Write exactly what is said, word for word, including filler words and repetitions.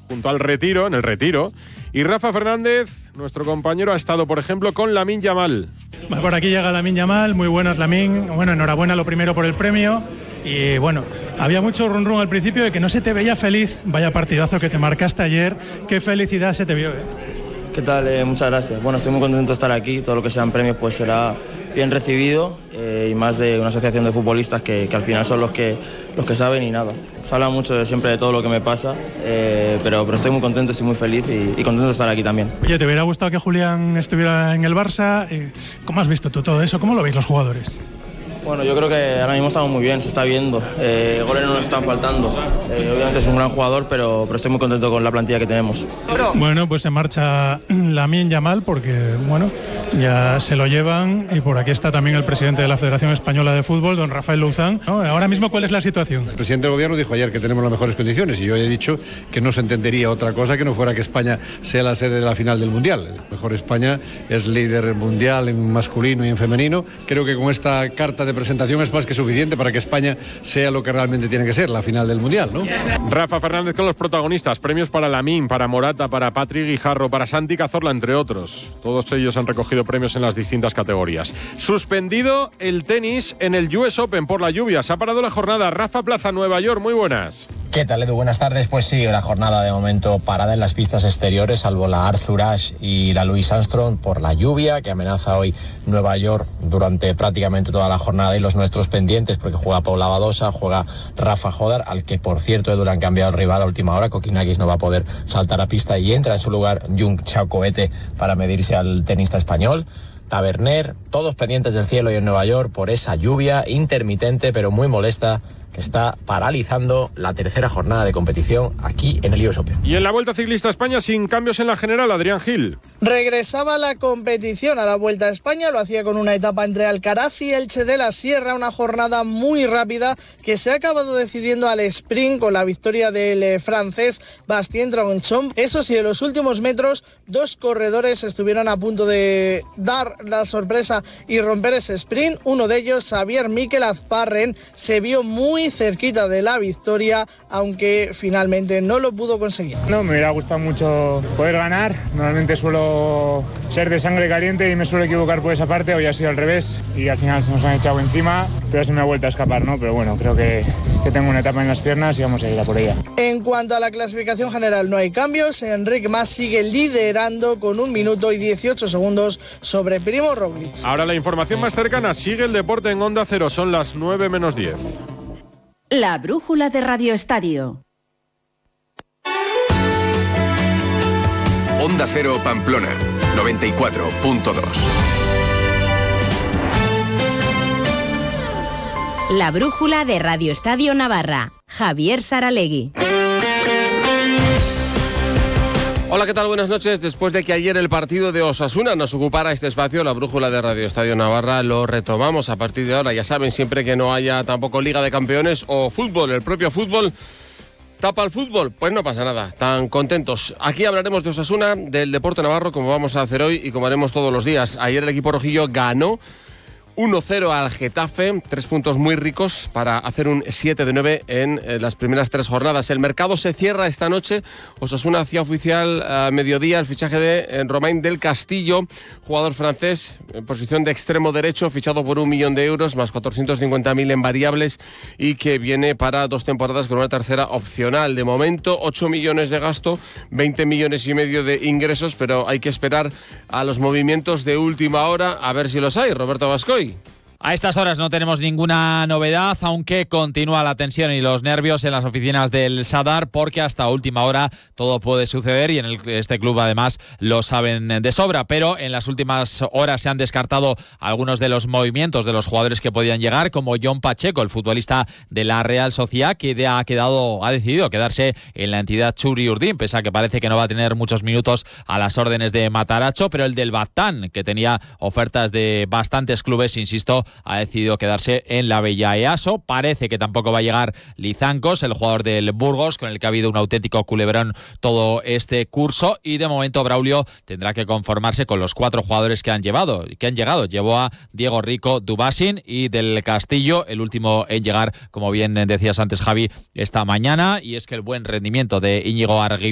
junto al retiro, en el retiro. Y Rafa Fernández, nuestro compañero, ha estado, por ejemplo, con Lamine Yamal. Por aquí llega Lamine Yamal, muy buenas Lamine. Bueno, enhorabuena lo primero por el premio. Y bueno, había mucho run run al principio de que no se te veía feliz. Vaya partidazo que te marcaste ayer. Qué felicidad se te vio, ¿eh? ¿Qué tal? Eh, muchas gracias. Bueno, estoy muy contento de estar aquí. Todo lo que sean premios pues será bien recibido eh, y más de una asociación de futbolistas que, que al final son los que, los que saben y nada. Se habla mucho de, siempre de todo lo que me pasa, eh, pero, pero estoy muy contento, estoy muy feliz y, y contento de estar aquí también. Oye, ¿te hubiera gustado que Julián estuviera en el Barça? ¿Cómo has visto tú todo eso? ¿Cómo lo veis los jugadores? Bueno, yo creo que ahora mismo estamos muy bien, se está viendo. Eh, goles no nos están faltando. Eh, obviamente es un gran jugador, pero, pero estoy muy contento con la plantilla que tenemos. Bueno, pues se marcha Lamine Yamal porque, bueno, ya se lo llevan. Y por aquí está también el presidente de la Federación Española de Fútbol, don Rafael Luzán, ¿no? Ahora mismo, ¿cuál es la situación? El presidente del gobierno dijo ayer que tenemos las mejores condiciones y yo he dicho que no se entendería otra cosa que no fuera que España sea la sede de la final del Mundial. Mejor España es líder mundial en masculino y en femenino. Creo que con esta carta de presentación es más que suficiente para que España sea lo que realmente tiene que ser, la final del Mundial, ¿no? Rafa Fernández con los protagonistas, premios para Lamine, para Morata, para Patrick Guijarro, para Santi Cazorla, entre otros. Todos ellos han recogido premios en las distintas categorías. Suspendido el tenis en el U S Open por la lluvia. Se ha parado la jornada. Rafa Plaza, Nueva York, muy buenas. ¿Qué tal, Edu? Buenas tardes. Pues sí, la jornada de momento parada en las pistas exteriores, salvo la Arthur Ashe y la Louis Armstrong por la lluvia que amenaza hoy Nueva York durante prácticamente toda la jornada, y los nuestros pendientes porque juega Paula Badosa, juega Rafa Jodar, al que por cierto Edu le han cambiado el rival a última hora. Kokinakis no va a poder saltar a pista y entra en su lugar Jung Chacoete para medirse al tenista español. Taverner, todos pendientes del cielo y en Nueva York por esa lluvia intermitente pero muy molesta que está paralizando la tercera jornada de competición aquí en el U S Open. Y en la Vuelta Ciclista a España, sin cambios en la general, Adrián Gil. Regresaba la competición a la Vuelta a España, lo hacía con una etapa entre Alcaraz y Elche de la Sierra, una jornada muy rápida que se ha acabado decidiendo al sprint con la victoria del eh, francés Bastien Tronchon. Eso sí, en los últimos metros, dos corredores estuvieron a punto de dar la sorpresa y romper ese sprint. Uno de ellos, Xavier Mikel Azparren, se vio muy cerquita de la victoria, aunque finalmente no lo pudo conseguir. No, me hubiera gustado mucho poder ganar. Normalmente suelo ser de sangre caliente y me suelo equivocar por esa parte. Hoy ha sido al revés y al final se nos han echado encima, pero se me ha vuelto a escapar, ¿no? Pero bueno, creo que, que tengo una etapa en las piernas y vamos a ir a por ella. En cuanto a la clasificación general, no hay cambios. Enric Mas sigue liderando con un minuto y dieciocho segundos sobre Primo Roglic. Ahora la información más cercana. Sigue el deporte en Onda Cero. Son las nueve menos diez. La brújula de Radio Estadio. Onda Cero Pamplona, noventa y cuatro punto dos. La brújula de Radio Estadio Navarra. Javier Saralegui. Hola, ¿qué tal? Buenas noches. Después de que ayer el partido de Osasuna nos ocupara este espacio, la brújula de Radio Estadio Navarra lo retomamos a partir de ahora. Ya saben, siempre que no haya tampoco Liga de Campeones o fútbol, el propio fútbol tapa el fútbol, pues no pasa nada. Tan contentos. Aquí hablaremos de Osasuna, del deporte navarro, como vamos a hacer hoy y como haremos todos los días. Ayer el equipo rojillo ganó uno cero al Getafe, tres puntos muy ricos para hacer un siete de nueve en eh, las primeras tres jornadas. El mercado se cierra esta noche. Osasuna hacía oficial a mediodía el fichaje de eh, Romain del Castillo, jugador francés en posición de extremo derecho, fichado por un millón de euros más cuatrocientos cincuenta mil en variables y que viene para dos temporadas con una tercera opcional. De momento, ocho millones de gasto, veinte millones y medio de ingresos, pero hay que esperar a los movimientos de última hora a ver si los hay. Roberto Bascoy. A estas horas no tenemos ninguna novedad, aunque continúa la tensión y los nervios en las oficinas del Sadar, porque hasta última hora todo puede suceder y en el, este club además lo saben de sobra. Pero en las últimas horas se han descartado algunos de los movimientos de los jugadores que podían llegar, como John Pacheco, el futbolista de la Real Sociedad, que ha quedado, ha decidido quedarse en la entidad Txuri Urdin, pese a que parece que no va a tener muchos minutos a las órdenes de Matarazzo. Pero el del Batán, que tenía ofertas de bastantes clubes, insisto, ha decidido quedarse en la bella EASO. Parece que tampoco va a llegar Lizancos, el jugador del Burgos, con el que ha habido un auténtico culebrón todo este curso, y de momento Braulio tendrá que conformarse con los cuatro jugadores que han llevado, que han llegado. Llevó a Diego Rico, Dubassin y del Castillo, el último en llegar, como bien decías antes, Javi, esta mañana, y es que el buen rendimiento de Íñigo Arguiberri